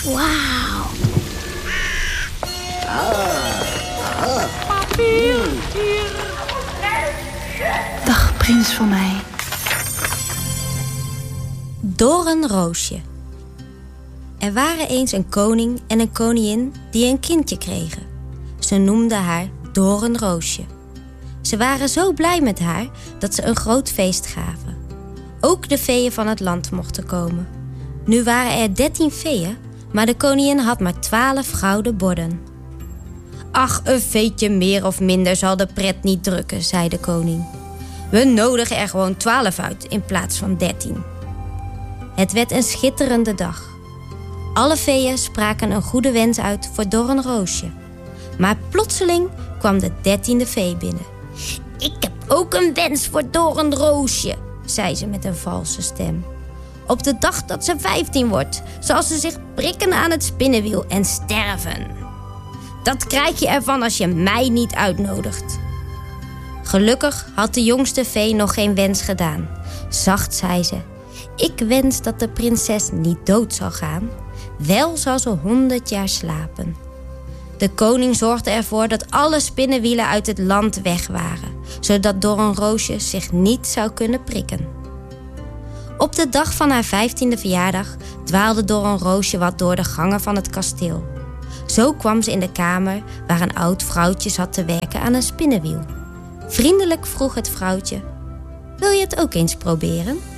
Wauw. Papier, hier. Dag, prins van mij. Doornroosje. Er waren eens een koning en een koningin die een kindje kregen. Ze noemden haar Doornroosje. Ze waren zo blij met haar dat ze een groot feest gaven. Ook de feeën van het land mochten komen. Nu waren er 13 feeën, maar de koningin had maar 12 gouden borden. Ach, een feetje meer of minder zal de pret niet drukken, zei de koning. We nodigen er gewoon 12 uit in plaats van 13. Het werd een schitterende dag. Alle feeën spraken een goede wens uit voor Doornroosje. Maar plotseling kwam de 13e fee binnen. Ik heb ook een wens voor Doornroosje, zei ze met een valse stem. Op de dag dat ze 15 wordt, zal ze zich prikken aan het spinnenwiel en sterven. Dat krijg je ervan als je mij niet uitnodigt. Gelukkig had de jongste vee nog geen wens gedaan. Zacht zei ze: ik wens dat de prinses niet dood zal gaan. Wel zal ze 100 jaar slapen. De koning zorgde ervoor dat alle spinnenwielen uit het land weg waren, zodat Doornroosje zich niet zou kunnen prikken. Op de dag van haar 15e verjaardag dwaalde Doornroosje wat door de gangen van het kasteel. Zo kwam ze in de kamer waar een oud vrouwtje zat te werken aan een spinnenwiel. Vriendelijk vroeg het vrouwtje: wil je het ook eens proberen?